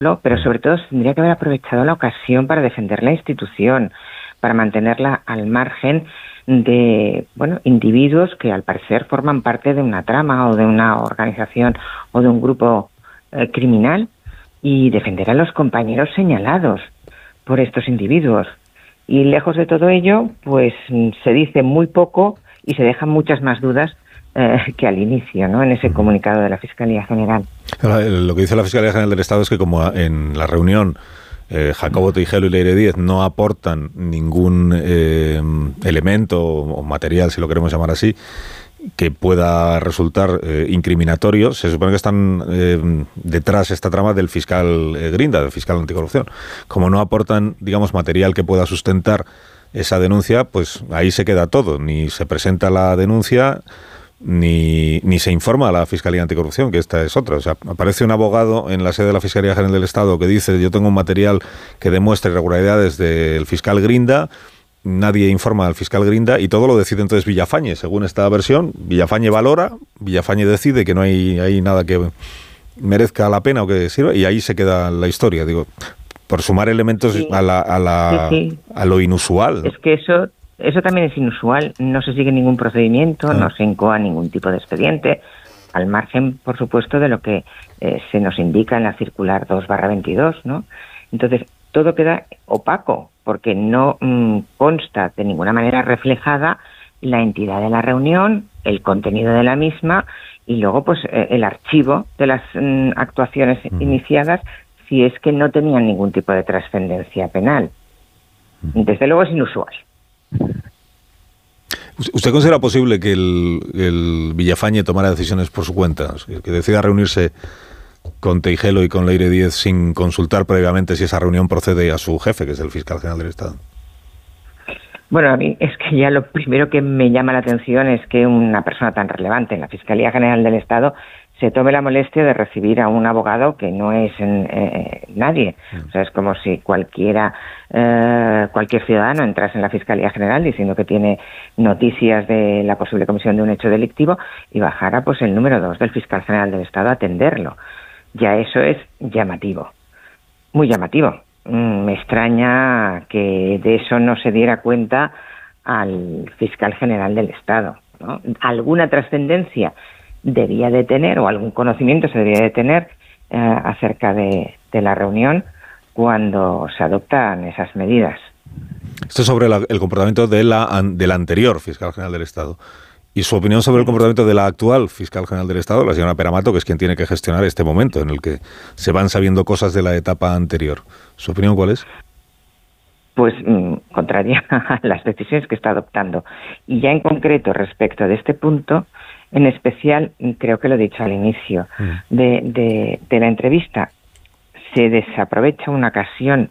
pero sobre todo tendría que haber aprovechado la ocasión para defender la institución, para mantenerla al margen de individuos que al parecer forman parte de una trama o de una organización o de un grupo criminal, y defender a los compañeros señalados por estos individuos. Y lejos de todo ello, pues se dice muy poco y se dejan muchas más dudas que al inicio, ¿no?, en ese comunicado de la Fiscalía General. Ahora, lo que dice la Fiscalía General del Estado es que como en la reunión Jacobo Tejero y Leire Díez no aportan ningún elemento o material, si lo queremos llamar así, que pueda resultar incriminatorio, se supone que están detrás esta trama del fiscal Grinda, del fiscal anticorrupción. Como no aportan, digamos, material que pueda sustentar esa denuncia, pues ahí se queda todo. Ni se presenta la denuncia, ni se informa a la Fiscalía Anticorrupción, que esta es otra. O sea, aparece un abogado en la sede de la Fiscalía General del Estado que dice: yo tengo un material que demuestra irregularidades del fiscal Grinda. Nadie informa al fiscal Grinda y todo lo decide entonces Villafañe. Según esta versión, Villafañe valora, Villafañe decide que no hay nada que merezca la pena o que sirva, y ahí se queda la historia. Digo, por sumar elementos sí. a lo inusual, ¿no? Es que eso también es inusual. No se sigue ningún procedimiento, no se incoa ningún tipo de expediente, al margen, por supuesto, de lo que se nos indica en la circular 2/22, ¿no? Entonces, todo queda opaco, porque no consta de ninguna manera reflejada la entidad de la reunión, el contenido de la misma y luego pues el archivo de las actuaciones iniciadas, si es que no tenían ningún tipo de trascendencia penal. Desde luego es inusual. ¿Usted considera posible que el Villafañe tomara decisiones por su cuenta, que decida reunirse con Tejero y con Leire Díez sin consultar previamente si esa reunión procede a su jefe, que es el fiscal general del Estado? Bueno, a mí es que ya lo primero que me llama la atención es que una persona tan relevante en la Fiscalía General del Estado se tome la molestia de recibir a un abogado que no es nadie. O sea, es como si cualquier ciudadano entrase en la Fiscalía General diciendo que tiene noticias de la posible comisión de un hecho delictivo y bajara pues el número 2 del fiscal general del Estado a atenderlo. Ya eso es llamativo, muy llamativo. Me extraña que de eso no se diera cuenta al fiscal general del Estado, ¿no? Alguna trascendencia debía de tener, o algún conocimiento se debía de tener acerca de la reunión cuando se adoptan esas medidas. Esto es sobre el comportamiento de la anterior fiscal general del Estado. ¿Y su opinión sobre el comportamiento de la actual fiscal general del Estado, la señora Peramato, que es quien tiene que gestionar este momento en el que se van sabiendo cosas de la etapa anterior? ¿Su opinión cuál es? Pues contraria a las decisiones que está adoptando. Y ya en concreto respecto de este punto, en especial, creo que lo he dicho al inicio de la entrevista, se desaprovecha una ocasión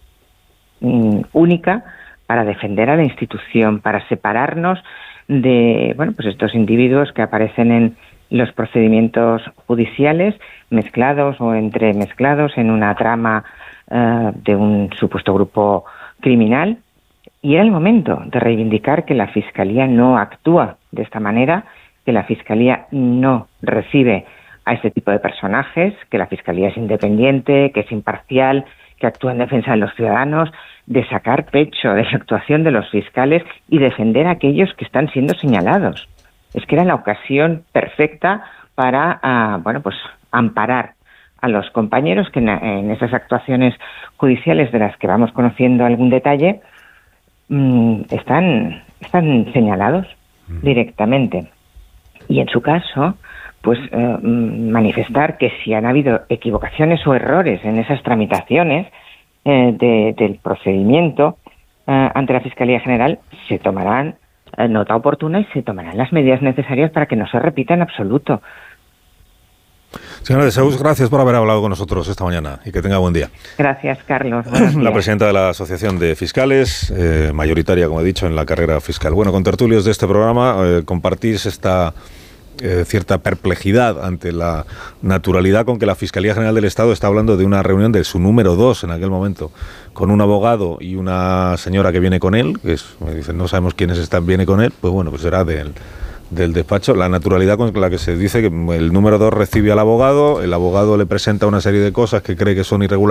única para defender a la institución, para separarnos de pues estos individuos que aparecen en los procedimientos judiciales mezclados o entremezclados en una trama de un supuesto grupo criminal. Y era el momento de reivindicar que la Fiscalía no actúa de esta manera, que la Fiscalía no recibe a este tipo de personajes, que la Fiscalía es independiente, que es imparcial, que actúa en defensa de los ciudadanos, de sacar pecho de la actuación de los fiscales y defender a aquellos que están siendo señalados. Es que era la ocasión perfecta para amparar a los compañeros que en esas actuaciones judiciales de las que vamos conociendo algún detalle están señalados directamente. Y en su caso, pues manifestar que si han habido equivocaciones o errores en esas tramitaciones del procedimiento ante la Fiscalía General, se tomarán nota oportuna y se tomarán las medidas necesarias para que no se repita en absoluto. Señora de Seus, gracias por haber hablado con nosotros esta mañana y que tenga buen día. Gracias, Carlos. La presidenta de la Asociación de Fiscales, mayoritaria, como he dicho, en la carrera fiscal. Bueno, con tertulios de este programa compartís esta cierta perplejidad ante la naturalidad con que la Fiscalía General del Estado está hablando de una reunión de su número 2 en aquel momento, con un abogado y una señora que viene con él, que es, me dicen, no sabemos quiénes viene con él, pues bueno, pues será del despacho. La naturalidad con la que se dice que el número 2 recibe al abogado, el abogado le presenta una serie de cosas que cree que son irregulares,